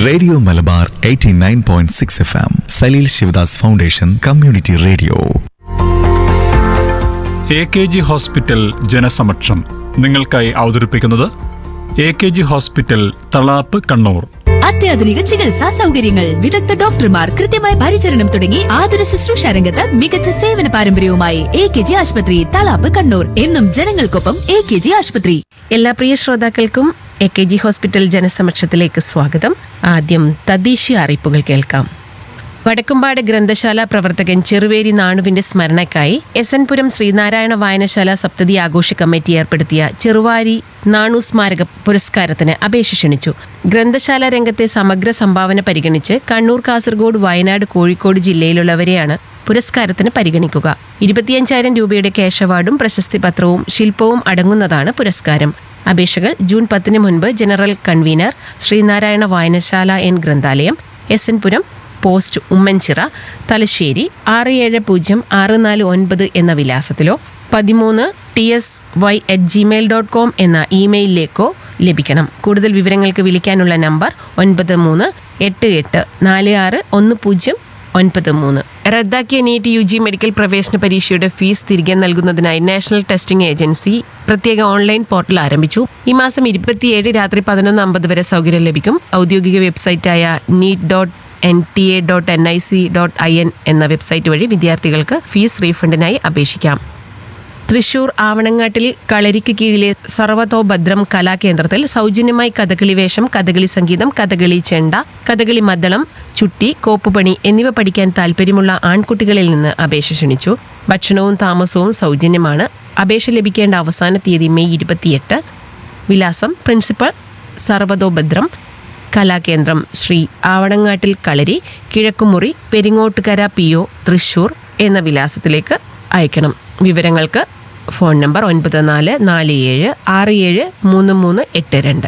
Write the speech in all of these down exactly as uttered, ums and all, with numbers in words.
Radio Malabar eighty nine point six F M Saleel Sivadas foundation community radio. A K G hospital ജനസമക്ഷം നിങ്ങൾക്കായി അവതരിപ്പിക്കുന്നത് A K G hospital Thalap Kannur. അത്യാധുനിക ചികിത്സാ സൗകര്യങ്ങൾ, വിദഗ്ധ ഡോക്ടർമാർ, കൃത്യമായ പരിചരണം തുടങ്ങി ആതുര ശുശ്രൂഷ രംഗത്ത് മികച്ച സേവന പാരമ്പര്യവുമായി എ കെ ജി ആശുപത്രി, തളാപ്പ് കണ്ണൂർ. എന്നും ജനങ്ങൾക്കൊപ്പം എ കെ ജി ആശുപത്രി. എല്ലാ പ്രിയ ശ്രോതാക്കൾക്കും എ കെ ജി ഹോസ്പിറ്റൽ ജനസമക്ഷത്തിലേക്ക് സ്വാഗതം. ആദ്യം തദ്ദേശീയ അറിയിപ്പുകൾ കേൾക്കാം. വടക്കുംപാട് ഗ്രന്ഥശാല പ്രവർത്തകൻ ചെറുവേരി നാണുവിന്റെ സ്മരണയ്ക്കായി എസ് എൻ പുരം ശ്രീനാരായണ വായനശാല സപ്തതി ആഘോഷ കമ്മിറ്റി ഏർപ്പെടുത്തിയ ചെറുവാരി നാണു സ്മാരക പുരസ്കാരത്തിന് അപേക്ഷ ക്ഷണിച്ചു. ഗ്രന്ഥശാല രംഗത്തെ സമഗ്ര സംഭാവന പരിഗണിച്ച് കണ്ണൂർ, കാസർഗോഡ്, വയനാട്, കോഴിക്കോട് ജില്ലയിലുള്ളവരെയാണ് പുരസ്കാരത്തിന് പരിഗണിക്കുക. ഇരുപത്തിയഞ്ചായിരം രൂപയുടെ ക്യാഷ് അവാർഡും പ്രശസ്തി പത്രവും ശില്പവും അടങ്ങുന്നതാണ് പുരസ്കാരം. അപേക്ഷകൾ ജൂൺ പത്തിന് മുൻപ് ജനറൽ കൺവീനർ, ശ്രീനാരായണ വായനശാല എൻ ഗ്രന്ഥാലയം, എസ് എൻ പുരം, പോസ്റ്റ് ഉമ്മൻചിറ, തലശ്ശേരി ആറ് ഏഴ് പൂജ്യം ആറ് നാല് ഒൻപത് എന്ന വിലാസത്തിലോ പതിമൂന്ന് T S Y at Gmail dot com എന്ന ഇമെയിലിലേക്കോ ലഭിക്കണം. കൂടുതൽ വിവരങ്ങൾക്ക് വിളിക്കാനുള്ള നമ്പർ ഒൻപത് മൂന്ന് എട്ട് എട്ട് നാല് ആറ് ഒന്ന് പൂജ്യം ഒൻപത് മൂന്ന്. റദ്ദാക്കിയ നീറ്റ് യു ജി മെഡിക്കൽ പ്രവേശന പരീക്ഷയുടെ ഫീസ് തിരികെ നൽകുന്നതിനായി നാഷണൽ ടെസ്റ്റിംഗ് ഏജൻസി പ്രത്യേക ഓൺലൈൻ പോർട്ടൽ ആരംഭിച്ചു. ഈ മാസം ഇരുപത്തിയേഴ് രാത്രി പതിനൊന്ന് അമ്പത് വരെ സൗകര്യം ലഭിക്കും. ഔദ്യോഗിക വെബ്സൈറ്റായ NEET dot N T A dot N I C dot I N എന്ന വെബ്സൈറ്റ് വഴി വിദ്യാർത്ഥികൾക്ക് ഫീസ് റീഫണ്ടിനായി അപേക്ഷിക്കാം. തൃശൂർ ആവണങ്ങാട്ടിൽ കളരിക്ക് കീഴിലെ സർവതോഭദ്രം കലാകേന്ദ്രത്തിൽ സൗജന്യമായി കഥകളി വേഷം, കഥകളി സംഗീതം, കഥകളി ചെണ്ട, കഥകളി മദ്ദളം, ചുട്ടി, കോപ്പുപണി എന്നിവ പഠിക്കാൻ താല്പര്യമുള്ള ആൺകുട്ടികളിൽ നിന്ന് അപേക്ഷ ക്ഷണിച്ചു. ഭക്ഷണവും താമസവും സൗജന്യമാണ്. അപേക്ഷ ലഭിക്കേണ്ട അവസാന തീയതി മെയ് ഇരുപത്തിയെട്ട്. വിലാസം: പ്രിൻസിപ്പൽ, സർവതോഭദ്രം കലാകേന്ദ്രം, ശ്രീ ആവണങ്ങാട്ടിൽ കളരി, കിഴക്കുമുറി, പെരിങ്ങോട്ടുകര പി ഒ, തൃശൂർ എന്ന വിലാസത്തിലേക്ക് അയക്കണം. വിവരങ്ങൾക്ക് ഫോൺ നമ്പർ ഒൻപത് നാല് നാല് ഏഴ് ആറ് ഏഴ് മൂന്ന് മൂന്ന് എട്ട് രണ്ട്.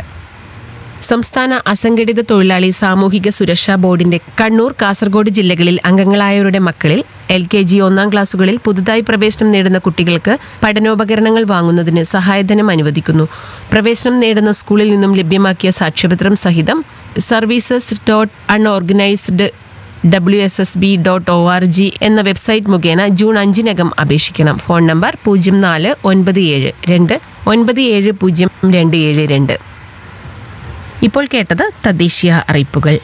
സംസ്ഥാന അസംഘടിത തൊഴിലാളി സാമൂഹിക സുരക്ഷാ ബോർഡിന്റെ കണ്ണൂർ, കാസർഗോഡ് ജില്ലകളിൽ അംഗങ്ങളായവരുടെ മക്കളിൽ എൽ കെ ജി ഒന്നാം ക്ലാസുകളിൽ പുതുതായി പ്രവേശനം നേടുന്ന കുട്ടികൾക്ക് പഠനോപകരണങ്ങൾ വാങ്ങുന്നതിന് സഹായധനം അനുവദിക്കുന്നു. പ്രവേശനം നേടുന്ന സ്കൂളിൽ നിന്നും ലഭ്യമാക്കിയ സാക്ഷ്യപത്രം സഹിതം services dot unorganised W S S B dot O R G എന്ന വെബ്സൈറ്റ് മുഖേന ജൂൺ അഞ്ചിനകം അപേക്ഷിക്കണം. ഫോൺ നമ്പർ പൂജ്യം നാല് ഒൻപത് ഏഴ് രണ്ട് ഒൻപത് ഏഴ് പൂജ്യം രണ്ട് ഏഴ് രണ്ട്. ഇപ്പോൾ കേട്ടത് തദ്ദേശീയ അറിയിപ്പുകൾ.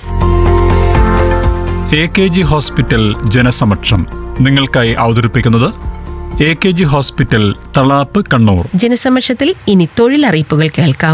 എ കെ ജി ഹോസ്പിറ്റൽ ജനസമക്ഷം നിങ്ങൾക്കായി അവതരിപ്പിക്കുന്നത് A K G hospital Thalap Kannur. ജനസമക്ഷത്തിൽ ഇനി തൊഴിലറിയിപ്പുകൾ കേൾക്കാം.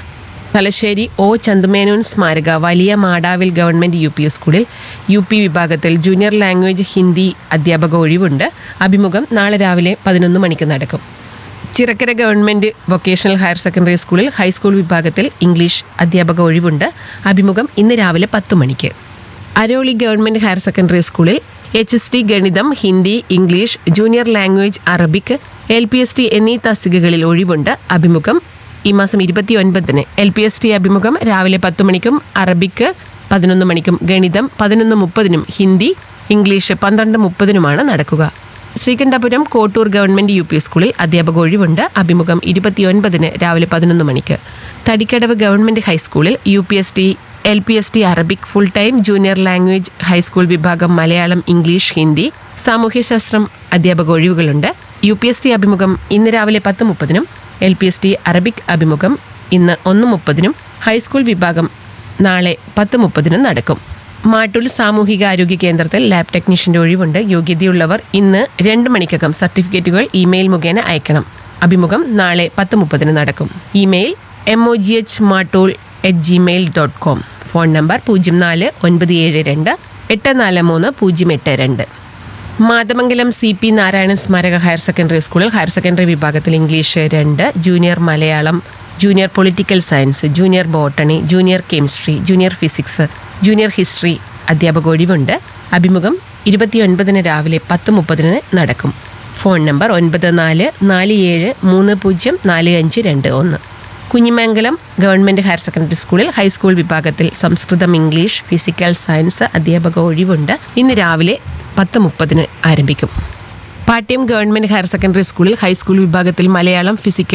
തലശ്ശേരി ഒ ചന്ദമേനോൻ സ്മാരക വലിയ മാടാവിൽ ഗവൺമെന്റ് യു പി സ്കൂളിൽ യു പി വിഭാഗത്തിൽ ജൂനിയർ ലാംഗ്വേജ് ഹിന്ദി അധ്യാപക ഒഴിവുണ്ട്. അഭിമുഖം നാളെ രാവിലെ പതിനൊന്ന് മണിക്ക് നടക്കും. Chirakkara government vocational higher secondary സ്കൂളിൽ ഹൈസ്കൂൾ വിഭാഗത്തിൽ ഇംഗ്ലീഷ് അധ്യാപക ഒഴിവുണ്ട്. അഭിമുഖം ഇന്ന് രാവിലെ പത്ത് മണിക്ക്. അരോളി ഗവൺമെന്റ് ഹയർ സെക്കൻഡറി സ്കൂളിൽ എച്ച് എസ് ടി ഗണിതം, Hindi, English, junior language, Arabic, L P S T എന്നീ തസ്തികകളിൽ ഒഴിവുണ്ട്. അഭിമുഖം ഈ മാസം ഇരുപത്തി ഒൻപതിന്. എൽ പി എസ് ടി അഭിമുഖം രാവിലെ പത്ത് മണിക്കും, അറബിക്ക് പതിനൊന്ന് മണിക്കും, ഗണിതം പതിനൊന്ന് മുപ്പതിനും, ഹിന്ദി, ഇംഗ്ലീഷ് പന്ത്രണ്ട് മുപ്പതിനുമാണ് നടക്കുക. Sreekandapuram Kottoor government U P സ്കൂളിൽ അധ്യാപക ഒഴിവുണ്ട്. അഭിമുഖം ഇരുപത്തിയൊൻപതിന് രാവിലെ പതിനൊന്ന് മണിക്ക്. തടിക്കടവ് ഗവൺമെന്റ് ഹൈസ്കൂളിൽ U P S T, L P S T Arabic full time, junior language high school വിഭാഗം മലയാളം, ഇംഗ്ലീഷ്, ഹിന്ദി, സാമൂഹ്യശാസ്ത്രം അധ്യാപക ഒഴിവുകളുണ്ട്. യു പി എസ് ടി അഭിമുഖം ഇന്ന് രാവിലെ പത്ത് മുപ്പതിനും, L P S T Arabic അഭിമുഖം ഇന്ന് ഒന്ന് മുപ്പതിനും, ഹൈസ്കൂൾ വിഭാഗം നാളെ പത്ത് മുപ്പതിനും നടക്കും. മാട്ടൂൽ സാമൂഹിക ആരോഗ്യ കേന്ദ്രത്തിൽ ലാബ് ടെക്നീഷ്യന്റെ ഒഴിവുണ്ട്. യോഗ്യതയുള്ളവർ ഇന്ന് രണ്ട് മണിക്കകം സർട്ടിഫിക്കറ്റുകൾ ഇമെയിൽ മുഖേന അയക്കണം. അഭിമുഖം നാളെ പത്ത് മുപ്പതിന് നടക്കും. Email M O G H Mattool at Gmail dot com. Phone number പൂജ്യം നാല് ഒൻപത് ഏഴ് രണ്ട് എട്ട് നാല് മൂന്ന് പൂജ്യം എട്ട് രണ്ട്. മാതമംഗലം സി പി നാരായണൻ സ്മാരക ഹയർ സെക്കൻഡറി സ്കൂളിൽ ഹയർ സെക്കൻഡറി വിഭാഗത്തിൽ ഇംഗ്ലീഷ് രണ്ട്, junior Malayalam, junior political science, junior botany, junior chemistry, junior physics, junior history അധ്യാപക ഒഴിവുണ്ട്. അഭിമുഖം ഇരുപത്തിയൊൻപതിന് രാവിലെ പത്ത് മുപ്പതിന് നടക്കും. ഫോൺ നമ്പർ ഒൻപത് നാല് നാല് ഏഴ് മൂന്ന് പൂജ്യം നാല് അഞ്ച് രണ്ട് ഒന്ന്. കുഞ്ഞിമംഗലം ഗവൺമെൻറ് ഹയർ സെക്കൻഡറി സ്കൂളിൽ ഹൈസ്കൂൾ വിഭാഗത്തിൽ സംസ്കൃതം, ഇംഗ്ലീഷ്, ഫിസിക്കൽ സയൻസ് അധ്യാപക ഒഴിവുണ്ട്. ഇന്ന് രാവിലെ പത്ത് മുപ്പതിന് ആരംഭിക്കും. പാട്യം ഗവൺമെൻറ് ഹയർ സെക്കൻഡറി സ്കൂളിൽ ഹൈസ്കൂൾ വിഭാഗത്തിൽ മലയാളം, ഫിസിക്കൽ